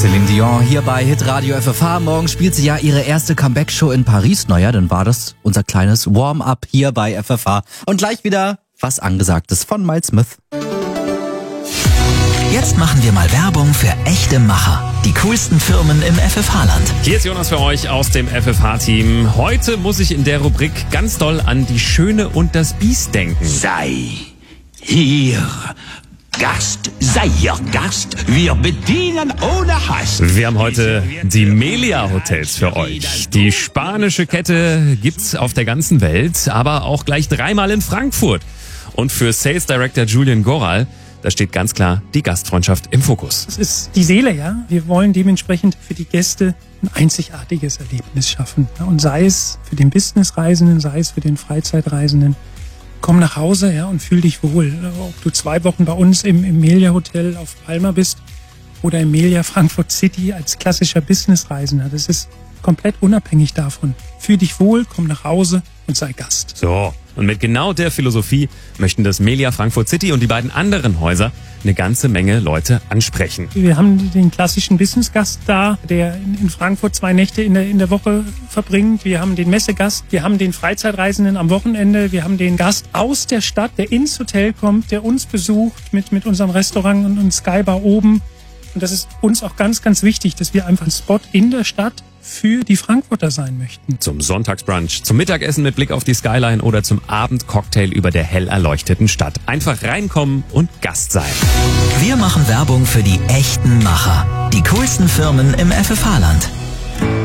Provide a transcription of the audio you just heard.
Celine Dion hier bei Hitradio FFH. Morgen spielt sie ja ihre erste Comeback-Show in Paris. Naja, dann war das unser kleines Warm-up hier bei FFH. Und gleich wieder was Angesagtes von Miles Smith. Jetzt machen wir mal Werbung für echte Macher. Die coolsten Firmen im FFH-Land. Hier ist Jonas für euch aus dem FFH-Team. Heute muss ich in der Rubrik ganz doll an die Schöne und das Biest denken. Sei hier Gast, sei hier Gast. Wir bedienen ohne Hass. Wir haben heute die Melia Hotels für euch. Die spanische Kette gibt's auf der ganzen Welt, aber auch gleich 3-mal in Frankfurt. Und für Sales Director Julian Goral, da steht ganz klar die Gastfreundschaft im Fokus. Das ist die Seele, ja. Wir wollen dementsprechend für die Gäste ein einzigartiges Erlebnis schaffen. Und sei es für den Businessreisenden, sei es für den Freizeitreisenden. Komm nach Hause, ja, und fühl dich wohl. Ob du 2 Wochen bei uns im Melia Hotel auf Palma bist oder im Melia Frankfurt City als klassischer Businessreisender. Das ist komplett unabhängig davon. Fühl dich wohl, komm nach Hause und sei Gast. So, und mit genau der Philosophie möchten das Melia Frankfurt City und die beiden anderen Häuser eine ganze Menge Leute ansprechen. Wir haben den klassischen Businessgast da, der in Frankfurt 2 Nächte in der Woche verbringt. Wir haben den Messegast, wir haben den Freizeitreisenden am Wochenende, wir haben den Gast aus der Stadt, der ins Hotel kommt, der uns besucht mit unserem Restaurant und Skybar oben. Und das ist uns auch ganz, ganz wichtig, dass wir einfach ein Spot in der Stadt für die Frankfurter sein möchten. Zum Sonntagsbrunch, zum Mittagessen mit Blick auf die Skyline oder zum Abendcocktail über der hell erleuchteten Stadt. Einfach reinkommen und Gast sein. Wir machen Werbung für die echten Macher. Die coolsten Firmen im FFH-Land.